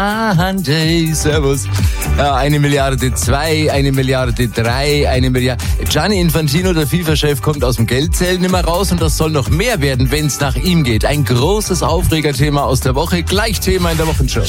Jay, servus. 1 Milliarde 2, 1 Milliarde 3, 1 Milliarde. Gianni Infantino, der FIFA-Chef, kommt aus dem Geldzählen nicht mehr raus und das soll noch mehr werden, wenn es nach ihm geht. Ein großes Aufregerthema aus der Woche, gleich Thema in der Wochenshow.